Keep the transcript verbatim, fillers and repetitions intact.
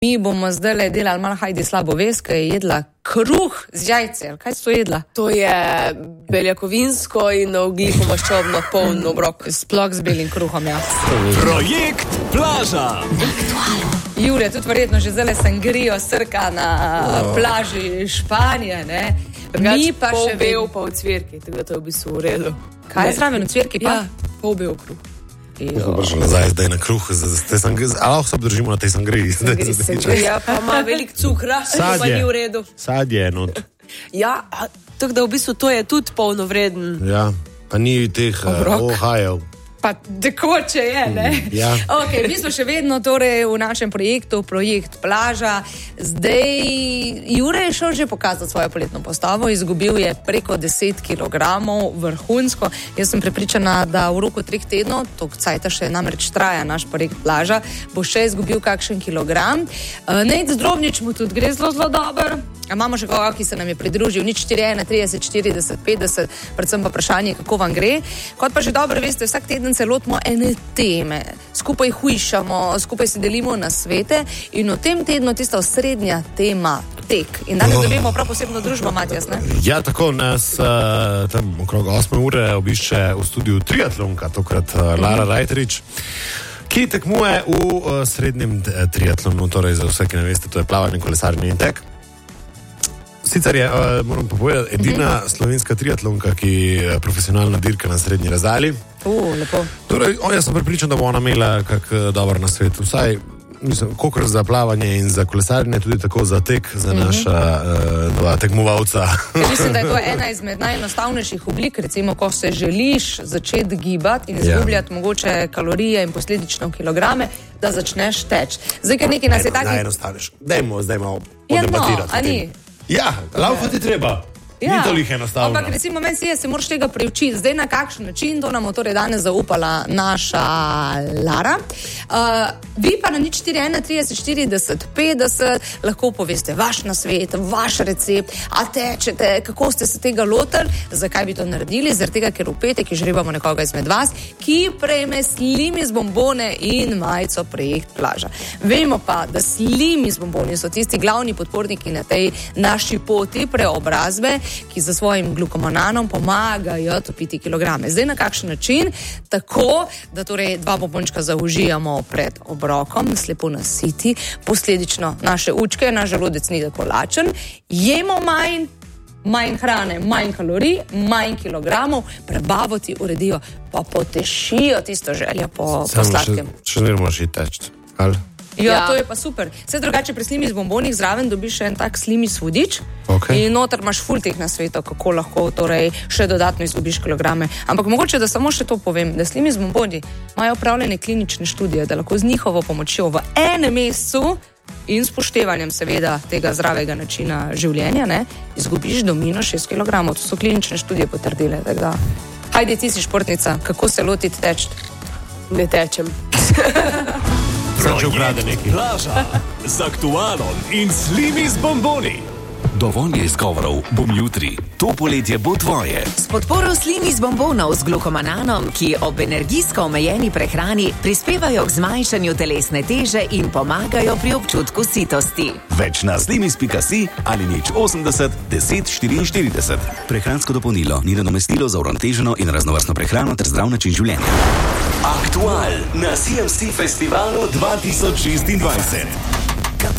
Mi bomo zdaj delali malo Hajdi slabo vest, ki je jedla kruh z jajce. Kaj si to jedla? To je beljakovinsko in ogljikov maščobno poln obrok. Sploh z belim kruhom, ja. Projekt Plaža. Jure, tudi verjetno že zdaj sangrijo srka na plaži Španije, ne? Mi pa še bel pa v cvirki, tako da to je v bistvu v redu. Kaj je zraven v cvirki pa? Ja, pol bel kruh. Smo pa šli nazaj zdaj na kruh, ali lahko se obdržimo na tej sangriji? Ja, pa ima velik cukra, pa ni v redu. Sadje je not. Ja, tako da v bistvu to je tudi polnovreden. Ja, pa ni teh ohajev. Pa tekoče je, ne? Ja. Ok, mi smo še vedno torej v našem projektu, projekt Plaža. Zdaj, Jure je šel že pokazati svojo poletno postavo, izgubil je preko deset kilogramov, vrhunsko. Jaz sem prepričana, da v roku treh tednov, tok cajta še namreč traja naš projekt Plaža, bo še izgubil kakšen kilogram. Nejc Drobnič mu tudi gre zelo, zelo dober. A imamo še koga, ki se nam je pridružil, nič štiri ena trideset štirideset petdeset, predvsem pa vprašanje, kako vam gre. Kot pa že dobro veste, vsak teden se lotimo ene teme, skupaj hujšamo, skupaj si delimo na svete in v tem tednu tista osrednja tema tek. In danes oh. dobimo prav posebno družbo, Matjas, ne? Ja, tako nas uh, tam okrog osme ure obišče v studiu triatlonka, tokrat uh, Lara Rajterič, ki tekmuje v uh, srednjem triatlonu, torej za vse, ki ne veste, to je plavanje, kolesarjenje in tek. Sicer je, uh, moram pa povedati, edina uh-huh. slovenska triatlonka, ki je profesionalna dirka na srednji razdalji. Uh, lepo. Torej, o, jaz sem pripričan, da bo ona imela kak dober nasvet. Vsaj, mislim, kolikor za plavanje in za kolesarjenje, tudi tako za tek, za uh-huh. naša uh, dva tekmovalca. Ja, mislim, da je to ena izmed najenostavnejših oblik, recimo, ko se želiš začeti gibati in izgubljati ja. mogoče kalorije in posledično kilograme, da začneš teči. Zdaj, ker nekaj nas je takih... Najenostavnejš. Dajmo zdaj malo podebatirati. Ja, no, a ni? Ja, laufa ti treba. Ja. Ni toliko enostavno. Ampak recimo meni si je, se moraš tega preučiti. Zdaj na kakšen način, to nam bo torej danes zaupala naša Lara. Uh, vi pa na nič štiri ena trideset štirideset petdeset lahko poveste vaš nasvet, vaš recept, a tečete, kako ste se tega lotili, zakaj bi to naredili, zaradi tega, ker v petek izžrebamo nekoga izmed vas, ki prejme Slimi z bombone in majico projekt Plaža. Vemo pa, da Slimi z bomboni so tisti glavni podporniki na tej naši poti preobrazbe, ki za svojim glukomananom pomagajo topiti kilograme. Zdaj na kakšen način? Tako, da torej dva bombončka zaužijamo pred obrokom, slepo nasiti, posledično naše učke, naš želodec ni tako lačen, jemo manj, manj hrane, manj kalorij, manj kilogramov, prebavo ti uredijo, pa potešijo tisto željo po, po sladkem. Še, še ne moraš iti teči, ali? Ja, ja, to je pa super. Vse drugače pri Slimi z bombonih zraven dobiš še en tak Slimi svodič okay. in noter imaš ful teh nasvetov, kako lahko torej še dodatno izgubiš kilograme. Ampak mogoče, da samo še to povem, da Slimi z bomboni imajo upravljene klinične študije, da lahko z njihovo pomočjo v enem mesecu in spoštevanjem seveda tega zdravega načina življenja, ne, izgubiš do minus šest kilogramov. To so klinične študije potrdile. Da... Hajde, ti si športnica, kako se lotiti teči? Ne tečem. Projekt Plaža z aktualom in Slimi z bomboni. Dovolj je izgovorov, bom jutri. To poletje bo tvoje. S podporo Slimi z bombonov z glukomananom, ki ob energijsko omejeni prehrani prispevajo k zmanjšanju telesne teže in pomagajo pri občutku sitosti. Več na slimis pika si ali nič osemdeset deset štiriinštirideset. Prehransko dopolnilo ni nadomestilo za uravnoteženo in raznovrstno prehrano ter zdrav način življenja. Aktual na C M C Festivalu dva tisoč šestindvajset.